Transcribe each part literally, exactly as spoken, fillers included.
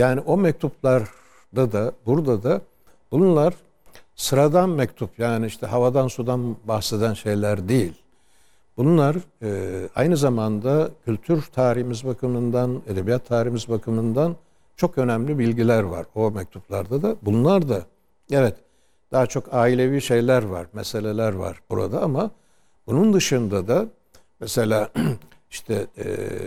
Yani o mektuplarda da burada da bunlar sıradan mektup, yani işte havadan sudan bahseden şeyler değil. Bunlar e, aynı zamanda kültür tarihimiz bakımından, edebiyat tarihimiz bakımından çok önemli bilgiler var o mektuplarda da. Bunlar da evet daha çok ailevi şeyler var, meseleler var burada ama bunun dışında da mesela işte e,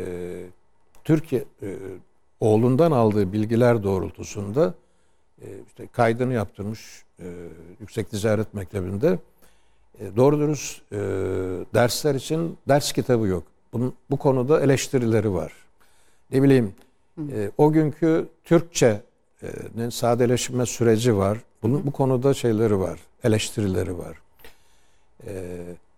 Türkiye e, oğlundan aldığı bilgiler doğrultusunda e, işte kaydını yaptırmış e, Yüksek Ticaret Mektebi'nde. E, doğru dürüst e, dersler için ders kitabı yok. Bunun, bu konuda eleştirileri var. Ne bileyim e, o günkü Türkçe'nin sadeleşme süreci var. Bunun, bu konuda şeyleri var, eleştirileri var. E,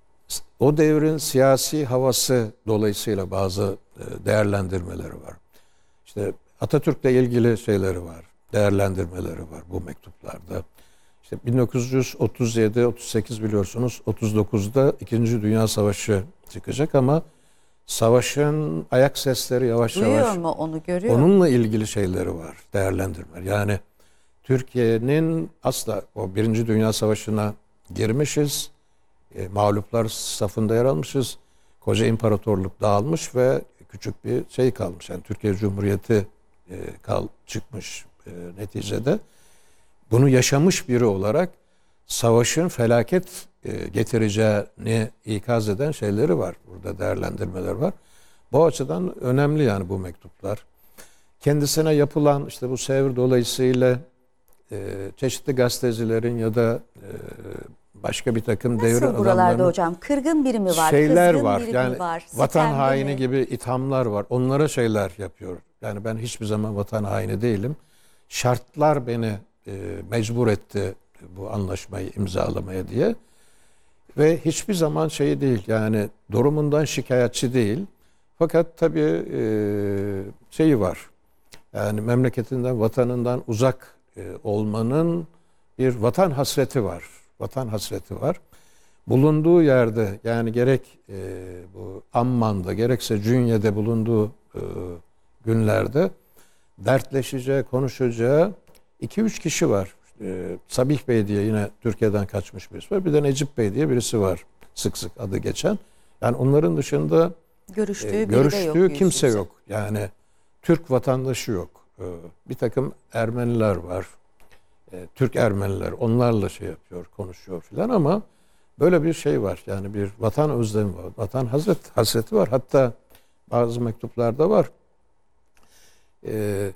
o devrin siyasi havası dolayısıyla bazı e, değerlendirmeleri var. İşte Atatürk'le ilgili şeyleri var, değerlendirmeleri var bu mektuplarda. İşte bin dokuz yüz otuz yedi otuz sekiz biliyorsunuz, otuz dokuzda İkinci Dünya Savaşı çıkacak ama savaşın ayak sesleri yavaş Duyuyor yavaş mu onu, görüyor mu? onunla ilgili şeyleri var, değerlendirmeler. Yani Türkiye'nin asla o Birinci Dünya Savaşı'na girmişiz, e, mağluplar safında yer almışız, koca imparatorluk dağılmış ve küçük bir şey kalmış. Yani Türkiye Cumhuriyeti e, kal, çıkmış e, neticede. Bunu yaşamış biri olarak savaşın felaket e, getireceğini ikaz eden şeyleri var. Burada değerlendirmeler var. Bu açıdan önemli yani bu mektuplar. Kendisine yapılan işte bu sevr dolayısıyla e, çeşitli gazetecilerin ya da e, başka bir takım devir Nasıl buralarda adamlarının hocam? Kırgın biri mi var? şeyler Kızgın var. biri Yani mi var? vatan Sitemli haini mi? gibi ithamlar var. Onlara şeyler yapıyor. Yani ben hiçbir zaman vatan haini değilim. Şartlar beni e, mecbur etti bu anlaşmayı imzalamaya diye. Ve hiçbir zaman şey değil, yani durumundan şikayetçi değil. Fakat tabii e, şeyi var. Yani memleketinden, vatanından uzak e, olmanın bir vatan hasreti var. Vatan hasreti var. Bulunduğu yerde, yani gerek e, bu Amman'da gerekse Cünye'de bulunduğu e, günlerde dertleşeceği, konuşacağı iki üç kişi var. E, Sabih Bey diye yine Türkiye'den kaçmış birisi var. Bir de Necip Bey diye birisi var. Sık sık adı geçen. Yani onların dışında Görüştüğü, e, biri görüştüğü de yok, kimse yüzsüzce. yok. Yani Türk vatandaşı yok. E, bir takım Ermeniler var. E, Türk Ermeniler, onlarla şey yapıyor, konuşuyor filan ama böyle bir şey var. Yani bir vatan özlemi var. Vatan hasret, hasreti var. Hatta bazı mektuplarda var. Ee,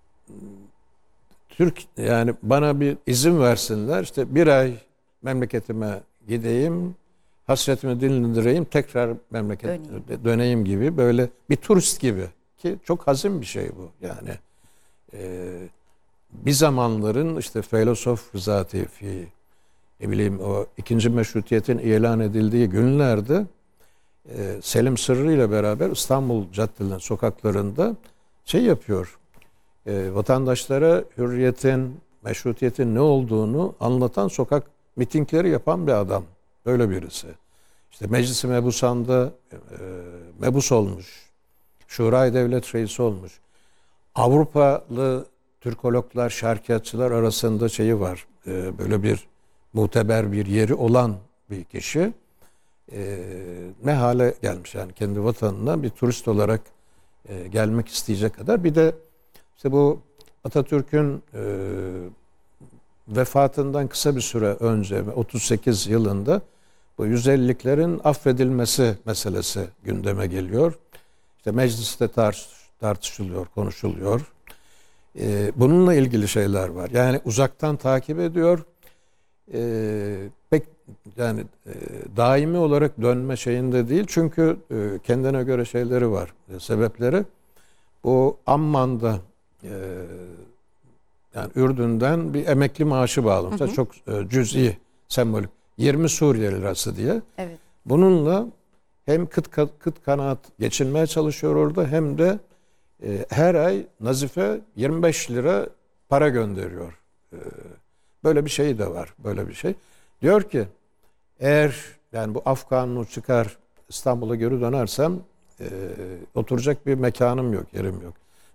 Türk yani bana bir izin versinler. İşte bir ay memleketime gideyim. Hasretimi dindireyim. Tekrar memleket Döneyim. döneyim gibi, böyle bir turist gibi, ki çok hazin bir şey bu. Yani e, bir zamanların işte filozof Rıza Tevfik'i, ne bileyim o ikinci meşrutiyetin ilan edildiği günlerde e, Selim Sırrı ile beraber İstanbul caddelerinin sokaklarında şey yapıyor. E, vatandaşlara hürriyetin, meşrutiyetin ne olduğunu anlatan sokak mitingleri yapan bir adam. Böyle birisi. İşte Meclis-i Mebusan'da e, mebus olmuş. Şurayı Devlet Reisi olmuş. Avrupalı Türkologlar, şarkiyatçılar arasında şeyi var. E, böyle bir muteber bir yeri olan bir kişi. E, ne hale gelmiş yani kendi vatanına bir turist olarak e, gelmek isteyecek kadar. Bir de işte bu Atatürk'ün e, vefatından kısa bir süre önce otuz sekiz yılında bu yüz elliliklerin affedilmesi meselesi gündeme geliyor. İşte mecliste tartış, tartışılıyor, konuşuluyor. E, bununla ilgili şeyler var. Yani uzaktan takip ediyor. E, pek yani e, daimi olarak dönme şeyinde değil. Çünkü e, kendine göre şeyleri var, e, sebepleri. Bu Amman'da e, yani Ürdün'den bir emekli maaşı bağlamışlar. Hı hı. Çok e, cüz'i, sembolik. yirmi Suriye lirası diye. Evet. Bununla hem kıt, kıt kanaat geçinmeye çalışıyor orada, hem de e, her ay Nazife yirmi beş lira para gönderiyor. E, böyle bir şey de var. Böyle bir şey. Diyor ki eğer yani bu af kanunu çıkar, İstanbul'a geri dönersem e, oturacak bir mekanım yok, yerim yok.